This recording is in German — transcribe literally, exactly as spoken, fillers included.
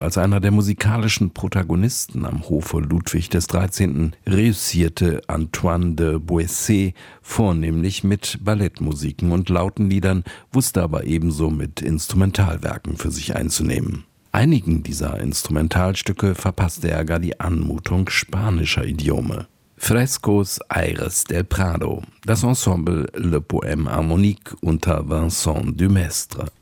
Als einer der musikalischen Protagonisten am Hofe Ludwig des dreizehnten reüssierte Antoine de Boissé vornehmlich mit Ballettmusiken und lauten Liedern, wusste aber ebenso mit Instrumentalwerken für sich einzunehmen. Einigen dieser Instrumentalstücke verpasste er gar die Anmutung spanischer Idiome. Frescos Aires del Prado, das Ensemble Le Poème Harmonique unter Vincent Dumestre.